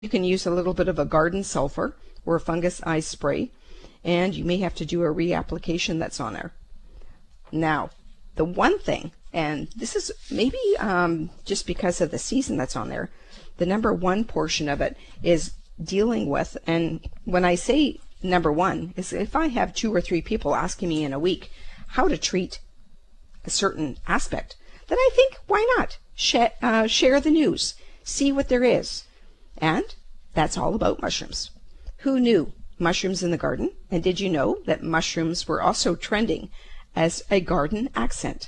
You can use a little bit of a garden sulfur or a fungicide spray, and you may have to do a reapplication that's on there. Now, the one thing, and this is maybe just because of the season that's on there, the number one portion of it is dealing with, and when I say number one, is if I have 2 or 3 people asking me in a week how to treat a certain aspect, then I think, why not? Share the news, see what there is. And that's all about mushrooms. Who knew mushrooms in the garden? And did you know that mushrooms were also trending as a garden accent?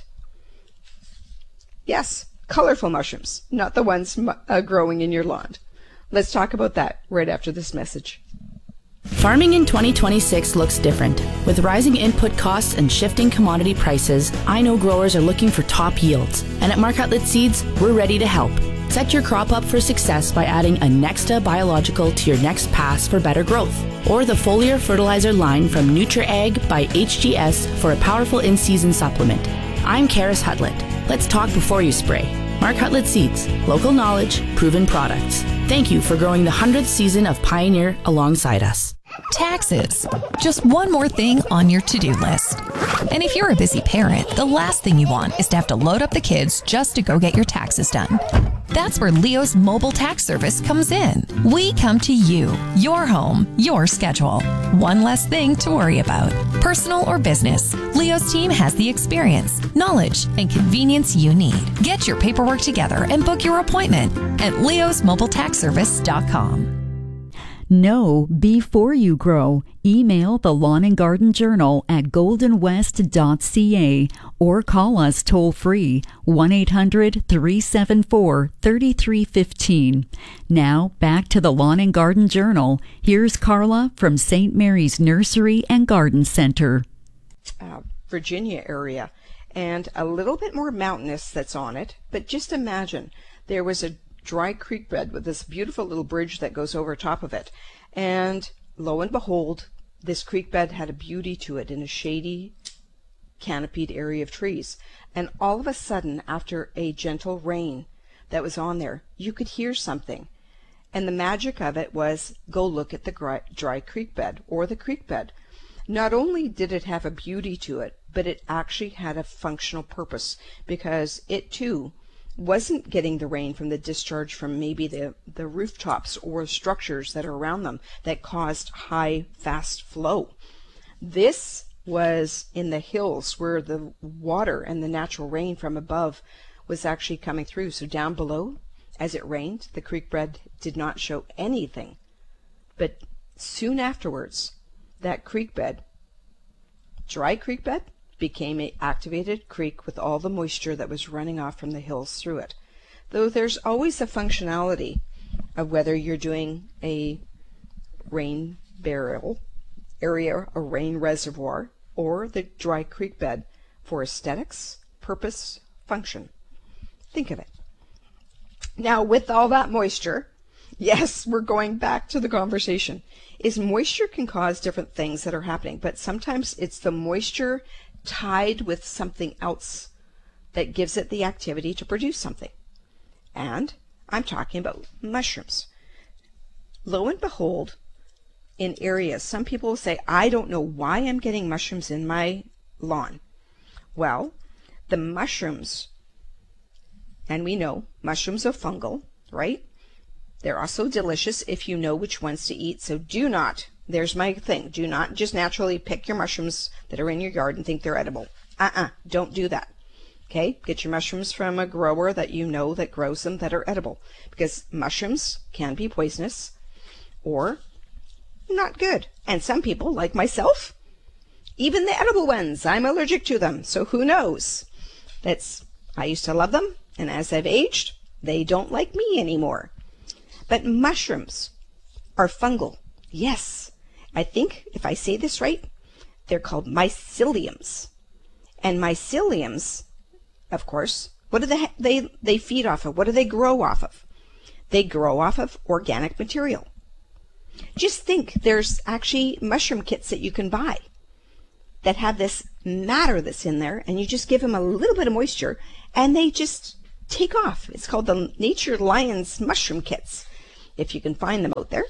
Yes, colorful mushrooms, not the ones growing in your lawn. Let's talk about that right after this message. Farming in 2026 looks different. With rising input costs and shifting commodity prices, I know growers are looking for top yields. And at Mark Hutlett Seeds, we're ready to help. Set your crop up for success by adding a Nexta biological to your next pass for better growth, or the foliar fertilizer line from NutriAg by HGS for a powerful in-season supplement. I'm Karis Hutlett. Let's talk before you spray. Mark Hutlett Seeds, local knowledge, proven products. Thank you for growing the 100th season of Pioneer alongside us. Taxes. Just one more thing on your to-do list. And if you're a busy parent, the last thing you want is to have to load up the kids just to go get your taxes done. That's where Leo's mobile tax service comes in. We come to you, your home, your schedule. One less thing to worry about. Personal or business, Leo's team has the experience, knowledge, and convenience you need. Get your paperwork together and book your appointment at leosmobiletaxservice.com. Know before you grow. Email the Lawn and Garden Journal at goldenwest.ca or call us toll free 1-800-374-3315. Now back to the Lawn and Garden Journal. Here's Carla from St. Mary's Nursery and Garden Center. Virginia area, and a little bit more mountainous that's on it, but just imagine there was a dry creek bed with this beautiful little bridge that goes over top of it, and lo and behold, this creek bed had a beauty to it in a shady canopied area of trees. And all of a sudden, after a gentle rain that was on there, you could hear something, and the magic of it was, go look at the dry creek bed or the creek bed. Not only did it have a beauty to it, but it actually had a functional purpose, because it too wasn't getting the rain from the discharge from maybe the rooftops or structures that are around them that caused high, fast flow. This was in the hills where the water and the natural rain from above was actually coming through. So down below, as it rained, the creek bed did not show anything. But soon afterwards, that creek bed, dry creek bed, became an activated creek with all the moisture that was running off from the hills through it. Though there's always a functionality of whether you're doing a rain barrel area, a rain reservoir, or the dry creek bed for aesthetics, purpose, function. Think of it. Now, with all that moisture, yes, we're going back to the conversation, is moisture can cause different things that are happening, but sometimes it's the moisture tied with something else that gives it the activity to produce something. And I'm talking about mushrooms. Lo and behold, in areas, some people will say, I don't know why I'm getting mushrooms in my lawn. Well, the mushrooms, and we know mushrooms are fungal, right? They're also delicious if you know which ones to eat. So do not, there's my thing, do not just naturally pick your mushrooms that are in your yard and think they're edible. Don't do that. Okay, get your mushrooms from a grower that you know that grows them that are edible, because mushrooms can be poisonous or not good. And some people, like myself, even the edible ones, I'm allergic to them. So who knows? I used to love them, and as I've aged, they don't like me anymore. But mushrooms are fungal. Yes, I think if I say this right, they're called myceliums. And myceliums, of course, what do they feed off of? What do they grow off of? They grow off of organic material. Just think, there's actually mushroom kits that you can buy that have this matter that's in there, and you just give them a little bit of moisture and they just take off. It's called the Nature Lions mushroom kits. if you can find them out there.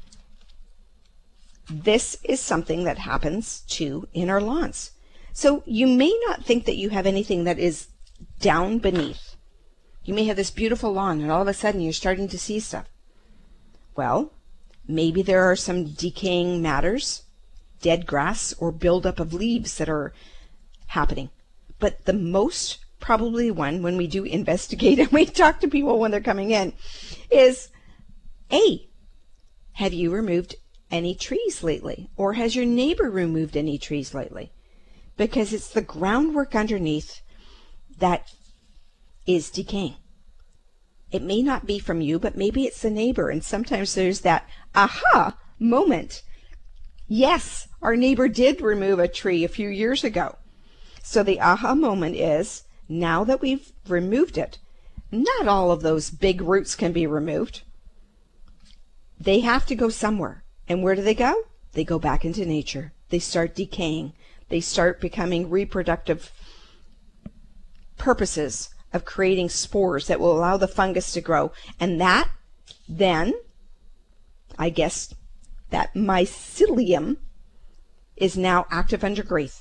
This is something that happens too in our lawns. So you may not think that you have anything that is down beneath. You may have this beautiful lawn and all of a sudden you're starting to see stuff. Well, maybe there are some decaying matters, dead grass, or buildup of leaves that are happening. But the most probably one, when we do investigate and we talk to people when they're coming in, is A, have you removed any trees lately? Or has your neighbor removed any trees lately? Because it's the groundwork underneath that is decaying. It may not be from you, but maybe it's the neighbor. And sometimes there's that aha moment. Yes, our neighbor did remove a tree a few years ago. So the aha moment is, now that we've removed it, not all of those big roots can be removed. They have to go somewhere. And where do they go? They go back into nature. They start decaying. They start becoming reproductive purposes of creating spores that will allow the fungus to grow. And that, then, I guess, that mycelium is now active underground.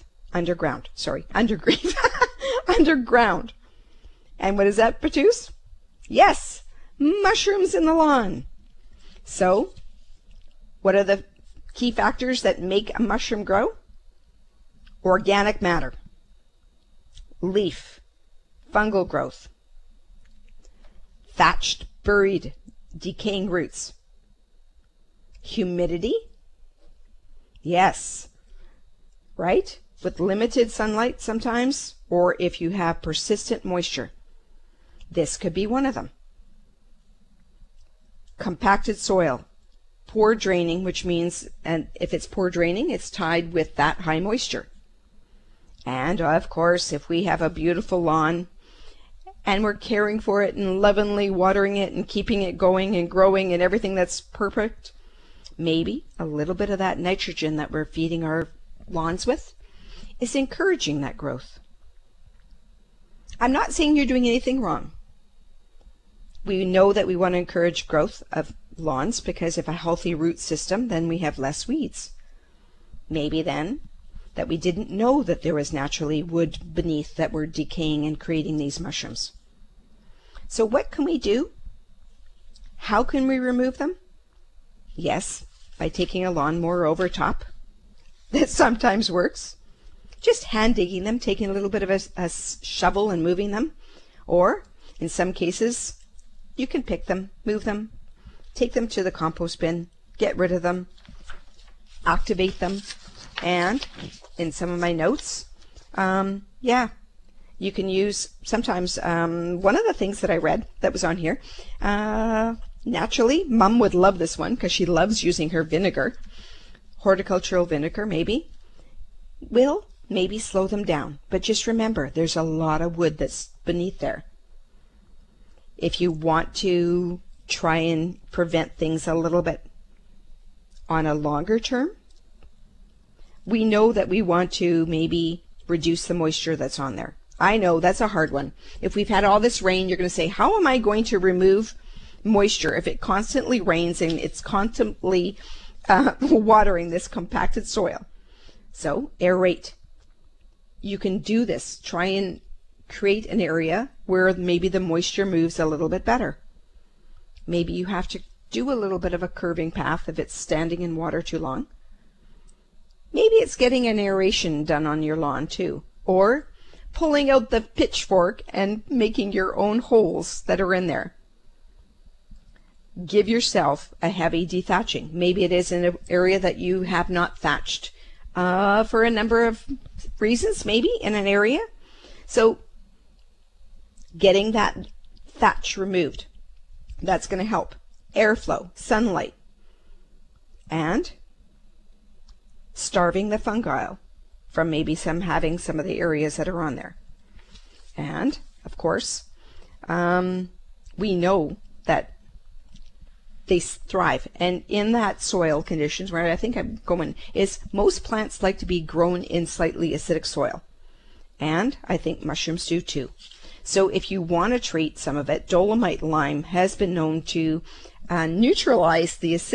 Underground. And what does that produce? Yes, mushrooms in the lawn. So, what are the key factors that make a mushroom grow? Organic matter, leaf, fungal growth, thatched, buried, decaying roots, humidity, yes, right? With limited sunlight sometimes, or if you have persistent moisture. This could be one of them. Compacted soil, poor draining, which means, and if it's poor draining, it's tied with that high moisture. And of course, if we have a beautiful lawn and we're caring for it and lovingly watering it and keeping it going and growing and everything that's perfect, maybe a little bit of that nitrogen that we're feeding our lawns with is encouraging that growth. I'm not saying you're doing anything wrong. We know that we want to encourage growth of lawns because of a healthy root system, then we have less weeds. Maybe then that we didn't know that there was naturally wood beneath that were decaying and creating these mushrooms. So what can we do? How can we remove them? Yes, by taking a lawnmower over top. That sometimes works. Just hand digging them, taking a little bit of a shovel and moving them. Or, in some cases, you can pick them, move them, take them to the compost bin, get rid of them, activate them, and in some of my notes, you can use sometimes one of the things that I read that was on here. Naturally, Mum would love this one because she loves using her vinegar, horticultural vinegar maybe, will maybe slow them down. But just remember, there's a lot of wood that's beneath there. If you want to try and prevent things a little bit on a longer term, we know that we want to maybe reduce the moisture that's on there. I know that's a hard one. If we've had all this rain, you're going to say, how am I going to remove moisture if it constantly rains and it's constantly watering this compacted soil? So aerate. You can do this. Try and create an area where maybe the moisture moves a little bit better. Maybe you have to do a little bit of a curving path if it's standing in water too long. Maybe it's getting an aeration done on your lawn too, or pulling out the pitchfork and making your own holes that are in there. Give yourself a heavy dethatching. Maybe it is in an area that you have not thatched for a number of reasons, maybe in an area. So getting that thatch removed, that's going to help. Airflow, sunlight, and starving the fungi from maybe having some of the areas that are on there. And of course, we know that they thrive, and in that soil conditions, where I think I'm going, is most plants like to be grown in slightly acidic soil, and I think mushrooms do too. So if you want to treat some of it, dolomite lime has been known to neutralize the